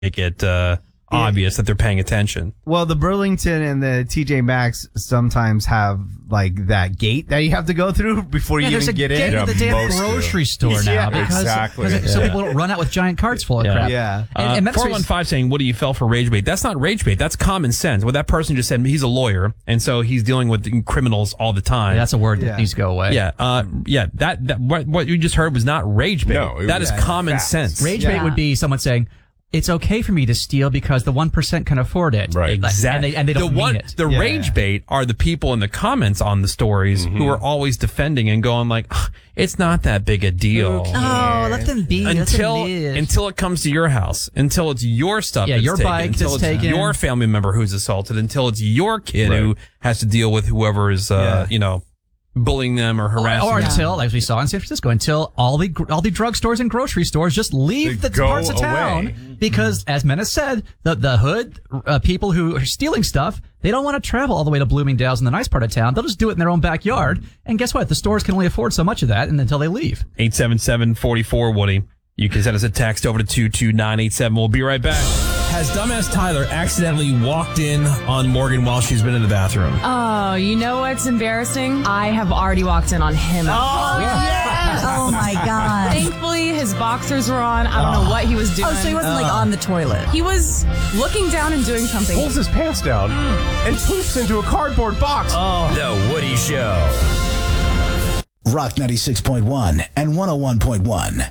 make it obvious that they're paying attention. Well, the Burlington and the TJ Maxx sometimes have like that gate that you have to go through before you even get in. There's a gate at the damn most grocery store now. Yeah, because so people don't run out with giant carts full of crap. Yeah. And that's 415 saying, what do you fell for rage bait? That's not rage bait. That's common sense. What that person just said, he's a lawyer, and so he's dealing with criminals all the time. that's a word that needs to go away. What you just heard was not rage bait. No, that is common sense. Rage bait would be someone saying, it's okay for me to steal because the 1% can afford it. Right. Exactly. And they don't mean it. The rage bait are the people in the comments on the stories who are always defending and going like, it's not that big a deal. Oh, let them be. Until it comes to your house, until it's your stuff that's your taken, bike until that's it's taken. your family member who's assaulted, until it's your kid who has to deal with whoever is, bullying them or harassing Or them. until, as we saw in San Francisco, until all the drugstores and grocery stores just leave the go parts of away. town because, as Menace said, the hood people who are stealing stuff, they don't want to travel all the way to Bloomingdale's in the nice part of town. They'll just do it in their own backyard. And guess what? The stores can only afford so much of that until they leave. 877-44 Woody. You can send us a text over to 22987. We'll be right back. Has dumbass Tyler accidentally walked in on Morgan while she's been in the bathroom? Oh, you know what's embarrassing? I have already walked in on him. Oh my God. Thankfully, his boxers were on. I don't know what he was doing. Oh, so he wasn't like on the toilet. He was looking down and doing something. Pulls his pants down and poops into a cardboard box. The Woody Show. Rock 96.1 and 101.1.